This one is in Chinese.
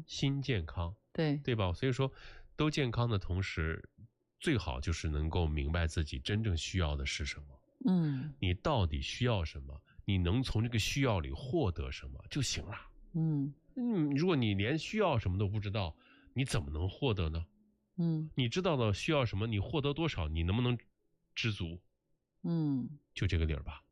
心健康， 对， 对吧？所以说，都健康的同时，最好就是能够明白自己真正需要的是什么。你到底需要什么？你能从这个需要里获得什么就行了。如果你连需要什么都不知道，你怎么能获得呢？你知道了需要什么，你获得多少，你能不能知足？就这个理儿吧。